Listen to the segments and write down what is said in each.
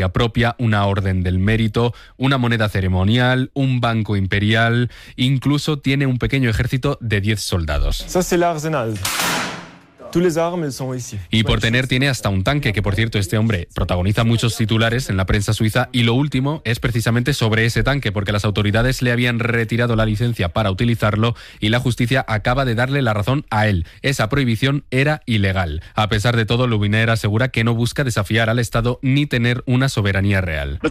propia, una orden del mérito, una moneda ceremonial, un banco imperial, incluso tiene un pequeño ejército de 10 soldados. Ça, c'est l'arsenal. Toutes les armes sont ici. Y por tener tiene hasta un tanque, que por cierto este hombre protagoniza muchos titulares en la prensa suiza, y lo último es precisamente sobre ese tanque, porque las autoridades le habían retirado la licencia para utilizarlo y la justicia acaba de darle la razón a él. Esa prohibición era ilegal. A pesar de todo, Lubiner asegura que no busca desafiar al Estado ni tener una soberanía real.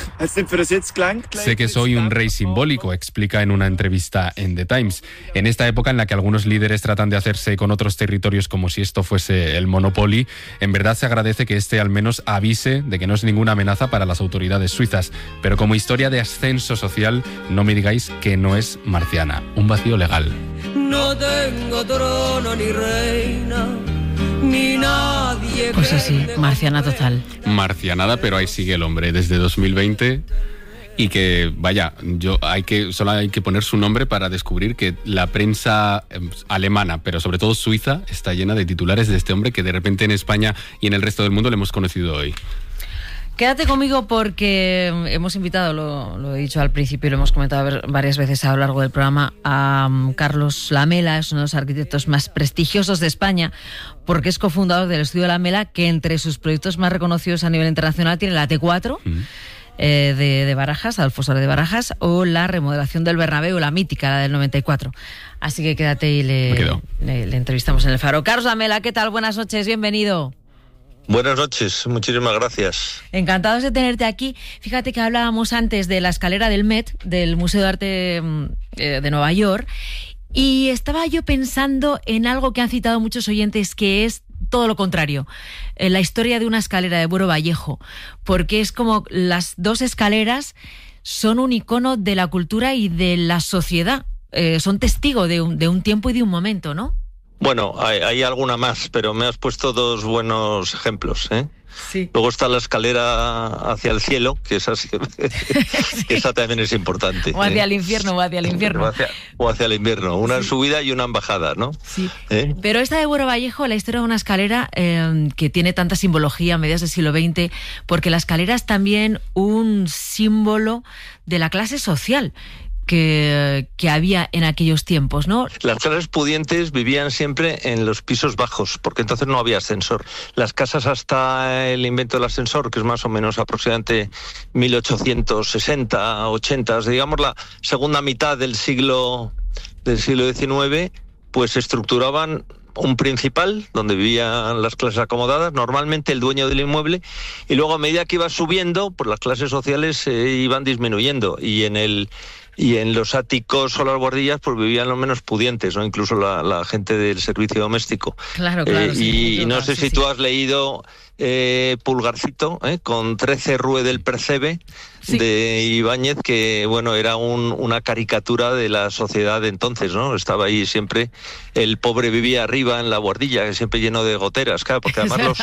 Sé que soy un rey simbólico, explica en una entrevista en The Times. En esta época en la que algunos líderes tratan de hacerse con otros territorios como si esto fuese el Monopoly, en verdad se agradece que este al menos avise de que no es ninguna amenaza para las autoridades suizas. Pero como historia de ascenso social, no me digáis que no es marciana. Un vacío legal. No tengo trono ni reina, ni nadie. Pues así, marciana total. Marcianada, pero ahí sigue el hombre desde 2020. Y que, vaya, solo hay que poner su nombre para descubrir que la prensa alemana, pero sobre todo suiza, está llena de titulares de este hombre que de repente en España y en el resto del mundo le hemos conocido hoy. Quédate conmigo porque hemos invitado, lo he dicho al principio y lo hemos comentado varias veces a lo largo del programa, a Carlos Lamela, es uno de los arquitectos más prestigiosos de España, porque es cofundador del Estudio Lamela, que entre sus proyectos más reconocidos a nivel internacional tiene la T4, de Barajas, Adolfo Suárez de Barajas, o la remodelación del Bernabéu, la mítica, la del 94. Así que quédate y le entrevistamos en el Faro. Carlos Lamela, ¿qué tal? Buenas noches, bienvenido. Buenas noches, muchísimas gracias. Encantados de tenerte aquí. Fíjate que hablábamos antes de la escalera del Met, del Museo de Arte de Nueva York, y estaba yo pensando en algo que han citado muchos oyentes, que es todo lo contrario, la historia de una escalera de Buero Vallejo, porque es como las dos escaleras son un icono de la cultura y de la sociedad, son testigo de un tiempo y de un momento, ¿no? Bueno, hay alguna más, pero me has puesto dos buenos ejemplos, ¿eh? Sí. Luego está la escalera hacia el cielo, que esa, sí, que esa también es importante. O hacia el infierno, o hacia el infierno. O hacia el invierno, una subida y una bajada, ¿no? Sí. Pero esta de Buero Vallejo, la historia de una escalera que tiene tanta simbología a mediados del siglo XX, porque la escalera es también un símbolo de la clase social que había en aquellos tiempos, ¿no? Las clases pudientes vivían siempre en los pisos bajos, porque entonces no había ascensor. Las casas hasta el invento del ascensor, que es más o menos aproximadamente 1860, 80, digamos la segunda mitad del siglo XIX, pues se estructuraban un principal, donde vivían las clases acomodadas, normalmente el dueño del inmueble, y luego a medida que iba subiendo, pues las clases sociales se iban disminuyendo, y en los áticos o las guardillas pues vivían los menos pudientes, ¿no? Incluso la gente del servicio doméstico. Claro, y no sé si tú has leído Pulgarcito, con 13 Rue del Percebe, de Ibáñez, que bueno, era una caricatura de la sociedad de entonces, ¿no? Estaba ahí siempre, el pobre vivía arriba en la guardilla, siempre lleno de goteras, claro, porque además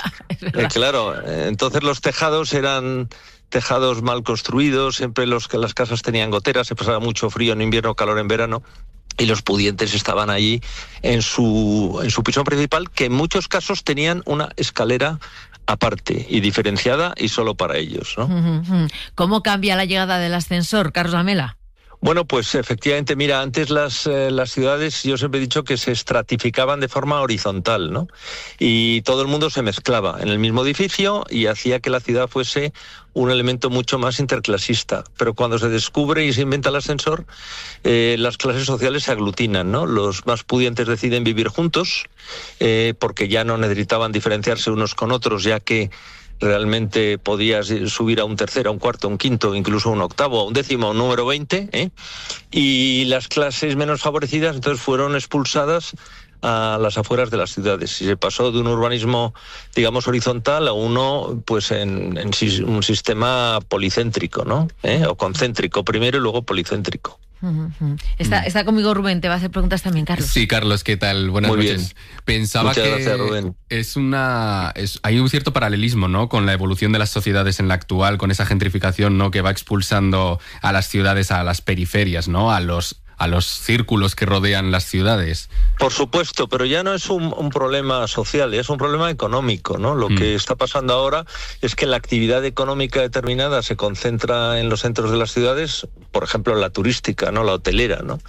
entonces los tejados eran tejados mal construidos, siempre las casas tenían goteras, se pasaba mucho frío en invierno, calor en verano, y los pudientes estaban allí en su piso principal, que en muchos casos tenían una escalera aparte y diferenciada y solo para ellos, ¿no? ¿Cómo cambia la llegada del ascensor, Carlos Lamela? Bueno, pues efectivamente, mira, antes las ciudades, yo siempre he dicho que se estratificaban de forma horizontal, ¿no? Y todo el mundo se mezclaba en el mismo edificio y hacía que la ciudad fuese un elemento mucho más interclasista. Pero cuando se descubre y se inventa el ascensor, las clases sociales se aglutinan, ¿no? Los más pudientes deciden vivir juntos, porque ya no necesitaban diferenciarse unos con otros, ya que realmente podías subir a un tercero, a un cuarto, a un quinto, incluso a un octavo, a un décimo, a un número 20, y las clases menos favorecidas entonces fueron expulsadas a las afueras de las ciudades y se pasó de un urbanismo, digamos, horizontal a uno, pues en un sistema policéntrico, ¿no? O concéntrico primero y luego policéntrico. Está conmigo Rubén, te va a hacer preguntas también, Carlos. Sí, Carlos, ¿qué tal? Buenas Muy noches. bien. Pensaba Muchas que gracias, Rubén. hay un cierto paralelismo, ¿no?, con la evolución de las sociedades en la actual, con esa gentrificación, ¿no?, que va expulsando a las ciudades a las periferias, ¿no?, a los a los círculos que rodean las ciudades. Por supuesto, pero ya no es un problema social, es un problema económico, ¿no? Lo que está pasando ahora es que la actividad económica determinada se concentra en los centros de las ciudades, por ejemplo, la turística, ¿no? La hotelera, ¿no?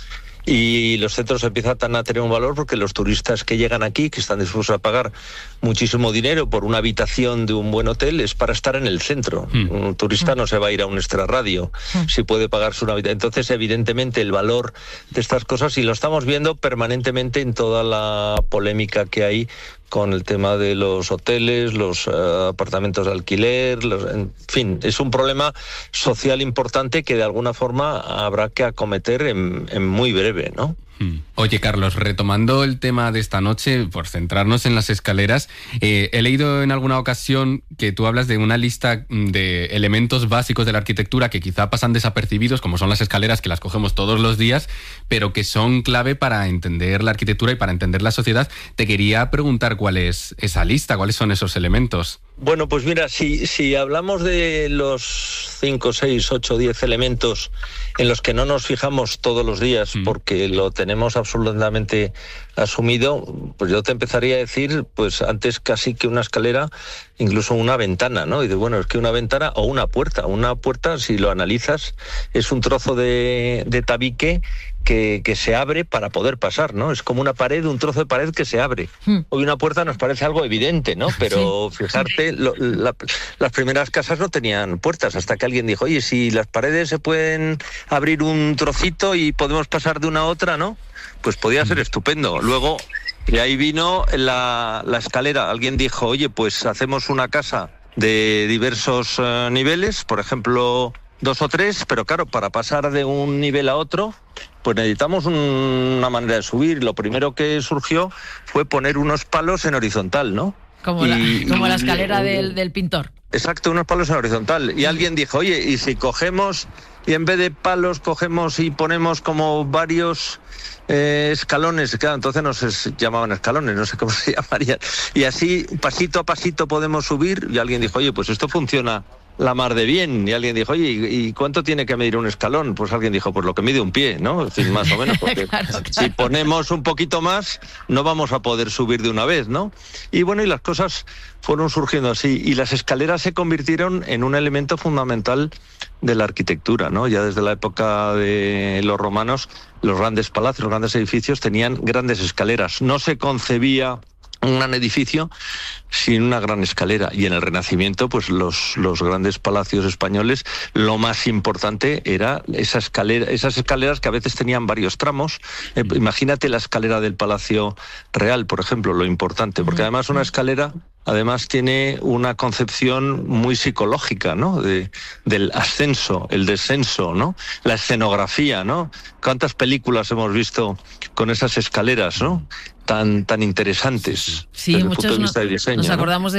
Y los centros empiezan a tener un valor porque los turistas que llegan aquí, que están dispuestos a pagar muchísimo dinero por una habitación de un buen hotel, es para estar en el centro. Un turista no se va a ir a un extrarradio si puede pagarse una habitación. Entonces, evidentemente, el valor de estas cosas, y lo estamos viendo permanentemente en toda la polémica que hay con el tema de los hoteles, los apartamentos de alquiler, en fin, es un problema social importante que de alguna forma habrá que acometer en muy breve, ¿no? Oye, Carlos, retomando el tema de esta noche, por centrarnos en las escaleras, he leído en alguna ocasión que tú hablas de una lista de elementos básicos de la arquitectura que quizá pasan desapercibidos, como son las escaleras, que las cogemos todos los días, pero que son clave para entender la arquitectura y para entender la sociedad. Te quería preguntar cuál es esa lista, cuáles son esos elementos. Bueno, pues mira, si hablamos de los 5, 6, 8, 10 elementos en los que no nos fijamos todos los días porque lo tenemos absolutamente asumido, pues yo te empezaría a decir, pues antes casi que una escalera, incluso una ventana, ¿no? Y de bueno, es que una ventana o una puerta, si lo analizas, es un trozo de tabique que se abre para poder pasar, ¿no? Es como una pared, un trozo de pared que se abre. Hoy una puerta nos parece algo evidente, ¿no? Pero fijarte, las primeras casas no tenían puertas, hasta que alguien dijo, oye, si las paredes se pueden abrir un trocito y podemos pasar de una a otra, ¿no? Pues podía ser estupendo. Luego, y ahí vino la escalera. Alguien dijo, oye, pues hacemos una casa de diversos niveles, por ejemplo, 2 o 3, pero claro, para pasar de un nivel a otro, pues necesitamos una manera de subir. Lo primero que surgió fue poner unos palos en horizontal, ¿no? Como la escalera del pintor. Exacto, unos palos en horizontal. Y alguien dijo, oye, ¿y si cogemos y en vez de palos cogemos y ponemos como varios escalones? Claro, entonces no se llamaban escalones, no sé cómo se llamarían. Y así, pasito a pasito podemos subir. Y alguien dijo, oye, pues esto funciona la mar de bien. Y alguien dijo, oye, ¿y cuánto tiene que medir un escalón? Pues alguien dijo, pues lo que mide un pie, ¿no? En fin, más o menos, porque claro. Si ponemos un poquito más, no vamos a poder subir de una vez, ¿no? Y bueno, y las cosas fueron surgiendo así, y las escaleras se convirtieron en un elemento fundamental de la arquitectura, ¿no? Ya desde la época de los romanos, los grandes palacios, los grandes edificios tenían grandes escaleras. No se concebía un gran edificio sin una gran escalera, y en el Renacimiento pues los grandes palacios españoles, lo más importante era esas escaleras que a veces tenían varios tramos. Imagínate la escalera del Palacio Real, por ejemplo, lo importante, porque además una escalera tiene una concepción muy psicológica, ¿no? Del ascenso, el descenso, ¿no? La escenografía, ¿no? ¿Cuántas películas hemos visto con esas escaleras, ¿no? Tan interesantes. Sí, desde muchos el punto de vista de diseño, nos acordamos, ¿no?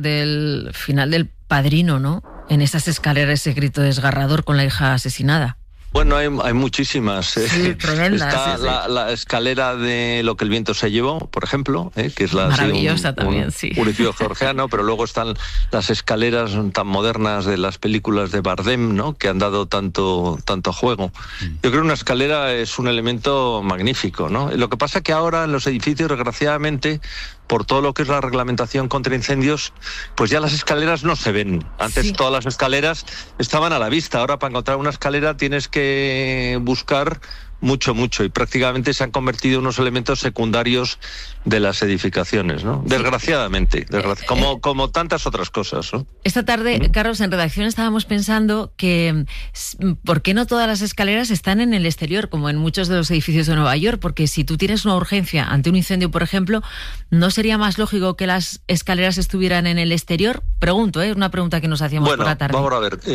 Del final del Padrino, ¿no? En esas escaleras, ese grito desgarrador con la hija asesinada. Bueno, hay muchísimas. Sí, tremendas. Está sí. La escalera de Lo que el viento se llevó, por ejemplo, que es maravillosa también, sí. Un edificio georgiano, pero luego están las escaleras tan modernas de las películas de Bardem, ¿no? Que han dado tanto juego. Yo creo que una escalera es un elemento magnífico, ¿no? Lo que pasa es que ahora en los edificios, desgraciadamente, por todo lo que es la reglamentación contra incendios, pues ya las escaleras no se ven. Antes todas las escaleras estaban a la vista. Ahora para encontrar una escalera tienes que buscar mucho, y prácticamente se han convertido en unos elementos secundarios de las edificaciones, ¿no? Desgraciadamente, como tantas otras cosas, ¿no? Esta tarde, Carlos, en redacción estábamos pensando que ¿por qué no todas las escaleras están en el exterior, como en muchos de los edificios de Nueva York? Porque si tú tienes una urgencia ante un incendio, por ejemplo, ¿no sería más lógico que las escaleras estuvieran en el exterior? Pregunto, es una pregunta que nos hacíamos por la tarde. Vamos a ver,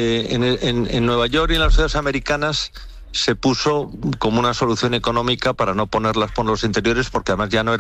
en Nueva York y en las ciudades americanas se puso como una solución económica para no ponerlas por los interiores, porque además ya no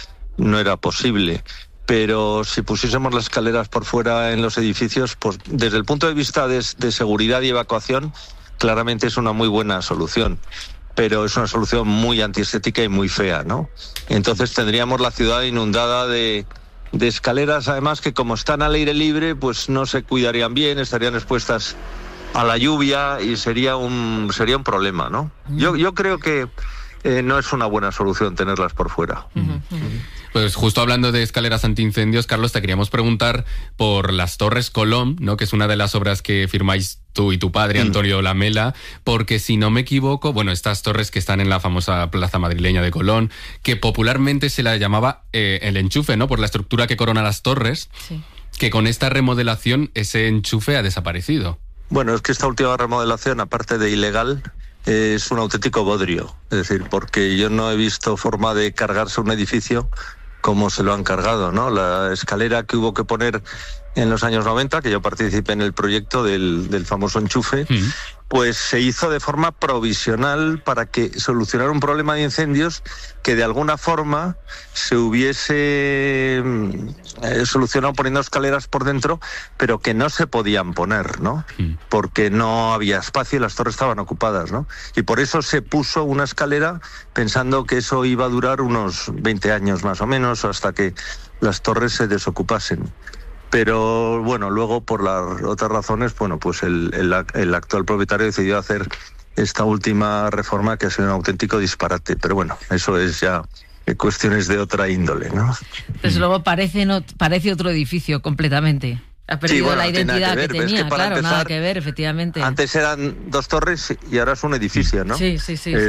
era posible. Pero si pusiésemos las escaleras por fuera en los edificios, pues desde el punto de vista de seguridad y evacuación, claramente es una muy buena solución. Pero es una solución muy antiestética y muy fea, ¿no? Entonces tendríamos la ciudad inundada de escaleras, además, que como están al aire libre, pues no se cuidarían bien, estarían expuestas a la lluvia y sería un problema, ¿no? Yo creo que no es una buena solución tenerlas por fuera. Pues justo hablando de escaleras antiincendios, Carlos, te queríamos preguntar por las Torres Colom, ¿no? Que es una de las obras que firmáis tú y tu padre, Antonio Lamela, porque si no me equivoco, bueno, estas torres que están en la famosa plaza madrileña de Colón, que popularmente se la llamaba el enchufe, ¿no? Por la estructura que corona las torres, sí. Que con esta remodelación ese enchufe ha desaparecido. Bueno, es que esta última remodelación, aparte de ilegal, es un auténtico bodrio. Es decir, porque yo no he visto forma de cargarse un edificio como se lo han cargado, ¿no? La escalera que hubo que poner en los años 90, que yo participé en el proyecto del famoso enchufe, pues se hizo de forma provisional para que solucionara un problema de incendios que de alguna forma se hubiese solucionado poniendo escaleras por dentro, pero que no se podían poner, ¿no? Porque no había espacio y las torres estaban ocupadas, ¿no? Y por eso se puso una escalera pensando que eso iba a durar unos 20 años más o menos hasta que las torres se desocupasen. Pero bueno, luego por las otras razones, bueno, pues el actual propietario decidió hacer esta última reforma que ha sido un auténtico disparate. Pero bueno, eso es ya cuestiones de otra índole, ¿no? Desde luego parece otro edificio completamente. Ha perdido la identidad que tenía, claro, empezar, nada que ver, efectivamente. Antes eran 2 torres y ahora es un edificio, ¿no? Sí.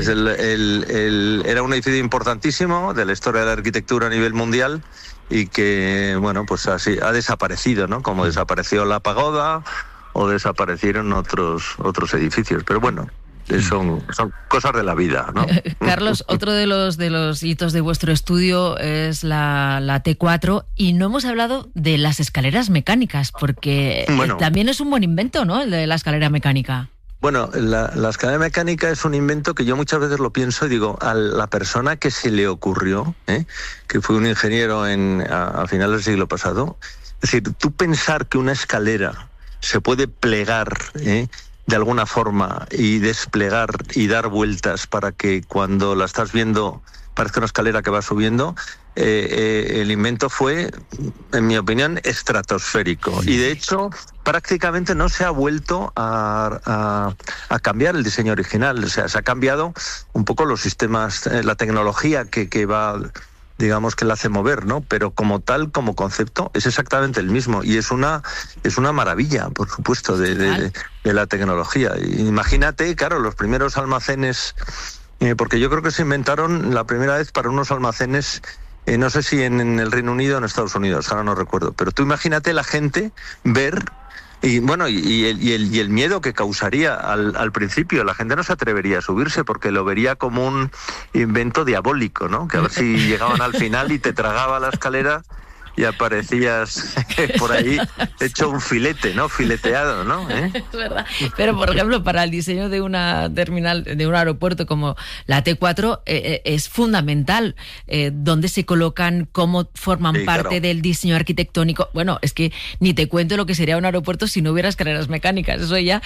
Era un edificio importantísimo de la historia de la arquitectura a nivel mundial y que, bueno, pues así ha desaparecido, ¿no? Como desapareció la pagoda o desaparecieron otros edificios. Pero bueno, son cosas de la vida, ¿no? Carlos, otro de los hitos de vuestro estudio es la T4 y no hemos hablado de las escaleras mecánicas porque también es un buen invento, ¿no? El de la escalera mecánica. Bueno, la escalera mecánica es un invento que yo muchas veces lo pienso y digo, a la persona que se le ocurrió, que fue un ingeniero a finales del siglo pasado, es decir, tú pensar que una escalera se puede plegar, de alguna forma y desplegar y dar vueltas para que cuando la estás viendo parezca una escalera que va subiendo, el invento fue, en mi opinión, estratosférico. Y de hecho, prácticamente no se ha vuelto a cambiar el diseño original. O sea, se ha cambiado un poco los sistemas, la tecnología que va, digamos, que la hace mover, ¿no? Pero como tal, como concepto, es exactamente el mismo. Y es una maravilla, por supuesto, de la tecnología. Imagínate, claro, los primeros almacenes, porque yo creo que se inventaron la primera vez para unos almacenes, no sé si en el Reino Unido o en Estados Unidos, ahora no recuerdo, pero tú imagínate la gente ver, y bueno, y el miedo que causaría al principio, la gente no se atrevería a subirse porque lo vería como un invento diabólico, ¿no? Que a ver si llegaban al final y te tragaba la escalera y aparecías por ahí hecho un filete, ¿no? Fileteado, ¿no? Es verdad. Pero, por ejemplo, para el diseño de una terminal, de un aeropuerto como la T4, es fundamental dónde se colocan, cómo forman parte del diseño arquitectónico. Bueno, es que ni te cuento lo que sería un aeropuerto si no hubiera escaleras mecánicas. Eso ya,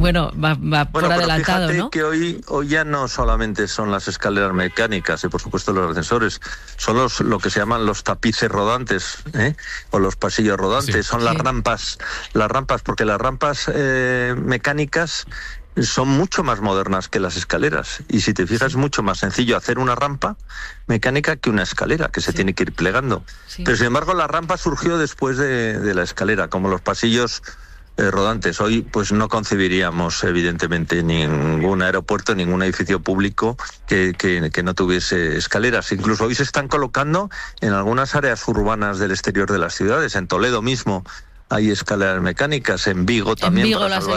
va por adelantado, fíjate, ¿no? Que hoy ya no solamente son las escaleras mecánicas y, por supuesto, los ascensores, son lo que se llaman los tapices rodantes, o los pasillos rodantes, son las rampas, porque las rampas mecánicas son mucho más modernas que las escaleras, y si te fijas es mucho más sencillo hacer una rampa mecánica que una escalera que se tiene que ir plegando. Pero sin embargo la rampa surgió después de la escalera, como los pasillos rodantes. Hoy pues no concebiríamos evidentemente ningún aeropuerto, ningún edificio público que no tuviese escaleras. Incluso hoy se están colocando en algunas áreas urbanas del exterior de las ciudades. En Toledo mismo hay escaleras mecánicas, en Vigo también, para salvar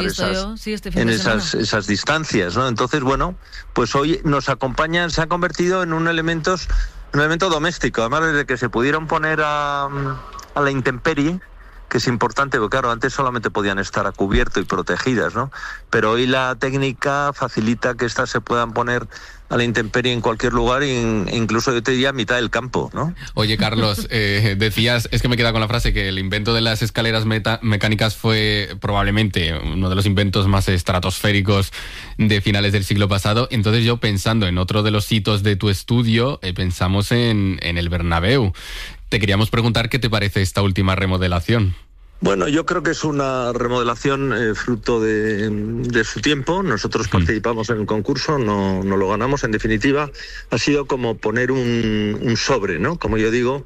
esas distancias, ¿no? Entonces, bueno, pues hoy nos acompañan, se ha convertido en un elemento doméstico. Además, desde que se pudieron poner a la intemperie, que es importante, porque claro, antes solamente podían estar a cubierto y protegidas, ¿no? Pero hoy la técnica facilita que estas se puedan poner a la intemperie en cualquier lugar, incluso yo te diría a mitad del campo, ¿no? Oye, Carlos, decías, es que me he quedado con la frase, que el invento de las escaleras mecánicas fue probablemente uno de los inventos más estratosféricos de finales del siglo pasado. Entonces yo, pensando en otro de los hitos de tu estudio, pensamos en el Bernabéu. Te queríamos preguntar qué te parece esta última remodelación. Bueno, yo creo que es una remodelación fruto de su tiempo. Nosotros participamos en el concurso, no lo ganamos. En definitiva, ha sido como poner un sobre, ¿no? Como yo digo,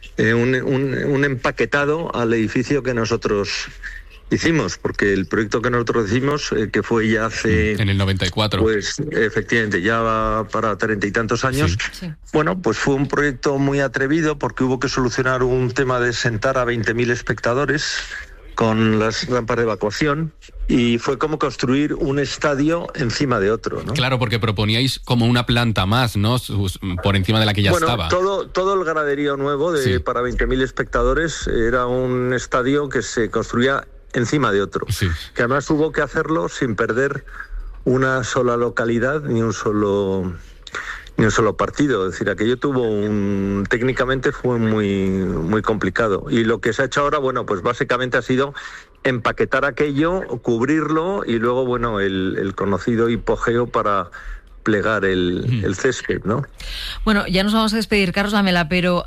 un empaquetado al edificio que nosotros hicimos, porque el proyecto que nosotros hicimos, que fue ya hace... En el 94. Pues efectivamente, ya va para 30 y tantos años. Sí. Bueno, pues fue un proyecto muy atrevido porque hubo que solucionar un tema de sentar a 20.000 espectadores con las rampas de evacuación y fue como construir un estadio encima de otro, ¿no? Claro, porque proponíais como una planta más, ¿no? Por encima de la que ya estaba. Todo el graderío nuevo para 20.000 espectadores era un estadio que se construía encima de otro, que además hubo que hacerlo sin perder una sola localidad ni un solo partido. Es decir, aquello técnicamente fue muy complicado. Y lo que se ha hecho ahora, bueno, pues básicamente ha sido empaquetar aquello, cubrirlo y luego, bueno, el conocido hipogeo para plegar el césped, ¿no? Bueno, ya nos vamos a despedir, Carlos Lamela, pero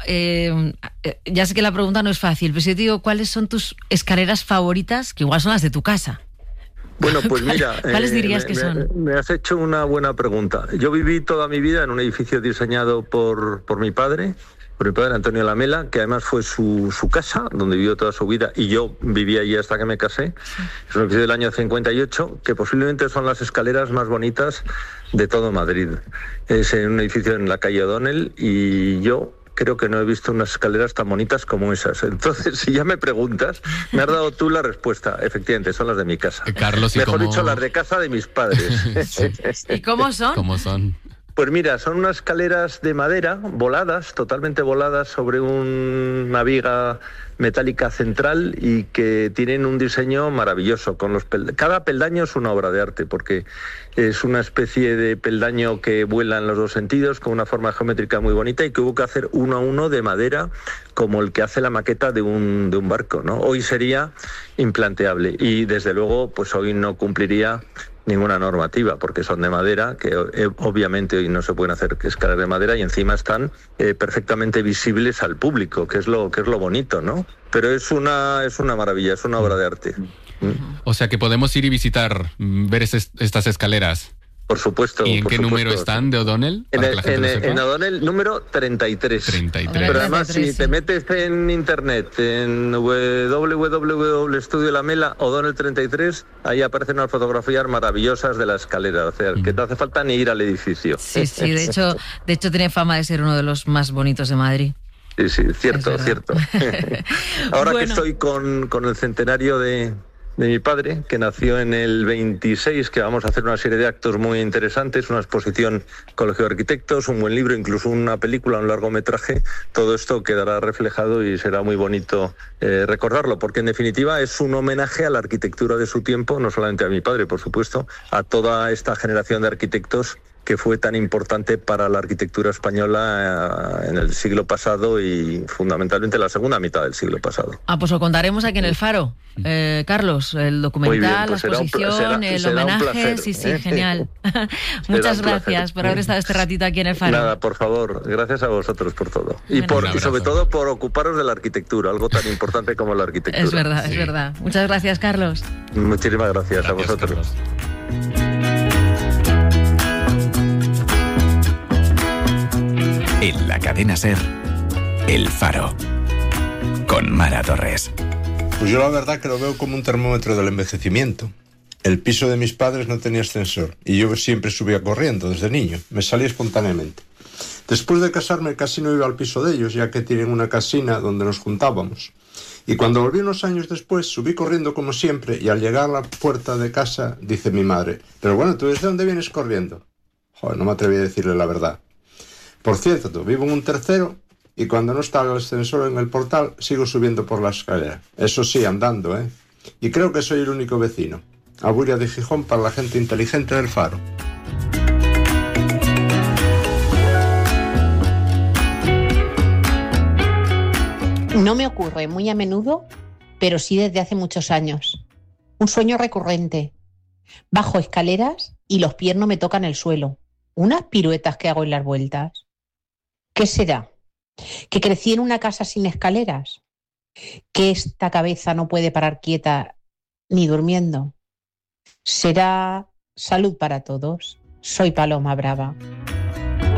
ya sé que la pregunta no es fácil, pero si yo te digo, ¿cuáles son tus escaleras favoritas? Que igual son las de tu casa. Bueno, pues mira... ¿Cuáles dirías que son? Me has hecho una buena pregunta. Yo viví toda mi vida en un edificio diseñado por mi padre, Antonio Lamela, que además fue su casa, donde vivió toda su vida, y yo viví allí hasta que me casé. Sí. Es un edificio del año 58, que posiblemente son las escaleras más bonitas de todo Madrid. Es un edificio en la calle O'Donnell, y yo creo que no he visto unas escaleras tan bonitas como esas. Entonces, si ya me preguntas, me has dado tú la respuesta. Efectivamente, son las de mi casa. Carlos, Mejor dicho, las de casa de mis padres. ¿Y cómo son? ¿Cómo son? Pues mira, son unas escaleras de madera, voladas, totalmente voladas, sobre una viga metálica central y que tienen un diseño maravilloso. Cada peldaño es una obra de arte, porque es una especie de peldaño que vuela en los dos sentidos, con una forma geométrica muy bonita y que hubo que hacer uno a uno de madera, como el que hace la maqueta de un barco, ¿no? Hoy sería implanteable y desde luego pues hoy no cumpliría ninguna normativa, porque son de madera, que obviamente hoy no se pueden hacer escaleras de madera y encima están perfectamente visibles al público, que es lo bonito, ¿no? Pero es una maravilla, es una obra de arte. O sea que podemos ir y ver estas escaleras. Por supuesto. ¿Y en qué número están de O'Donnell? En O'Donnell, número 33. 33. Pero además, si te metes en internet, en www.studiolamela O'Donnell 33, ahí aparecen unas fotografías maravillosas de la escalera. O sea, que no hace falta ni ir al edificio. Sí, de hecho tiene fama de ser uno de los más bonitos de Madrid. Sí, cierto. Ahora que estoy con el centenario de mi padre, que nació en el 26, que vamos a hacer una serie de actos muy interesantes, una exposición Colegio de Arquitectos, un buen libro, incluso una película, un largometraje. Todo esto quedará reflejado y será muy bonito recordarlo, porque en definitiva es un homenaje a la arquitectura de su tiempo, no solamente a mi padre, por supuesto, a toda esta generación de arquitectos que fue tan importante para la arquitectura española en el siglo pasado y fundamentalmente la segunda mitad del siglo pasado. Pues lo contaremos aquí en El Faro, Carlos, el documental, pues la exposición, el homenaje, sí, genial. Muchas gracias por haber estado este ratito aquí en El Faro. Nada, por favor, gracias a vosotros por todo. Y sobre todo por ocuparos de la arquitectura, algo tan importante como la arquitectura. Es verdad. Muchas gracias, Carlos. Muchísimas gracias a vosotros. Carlos. En la cadena SER, El Faro, con Mara Torres. Pues yo la verdad que lo veo como un termómetro del envejecimiento. El piso de mis padres no tenía ascensor y yo siempre subía corriendo desde niño, me salía espontáneamente. Después de casarme casi no iba al piso de ellos, ya que tienen una casina donde nos juntábamos. Y cuando volví unos años después, subí corriendo como siempre y al llegar a la puerta de casa, dice mi madre: pero bueno, ¿tú desde dónde vienes corriendo? Joder, no me atreví a decirle la verdad. Por cierto, vivo en un tercero y cuando no está el ascensor en el portal sigo subiendo por la escalera. Eso sí, andando, ¿eh? Y creo que soy el único vecino. Aburia de Gijón para la gente inteligente del Faro. No me ocurre muy a menudo, pero sí desde hace muchos años. Un sueño recurrente. Bajo escaleras y los pies no me tocan el suelo. Unas piruetas que hago en las vueltas. ¿Qué será? ¿Que crecí en una casa sin escaleras? que esta cabeza no puede parar quieta ni durmiendo. Será salud para todos. Soy Paloma Brava.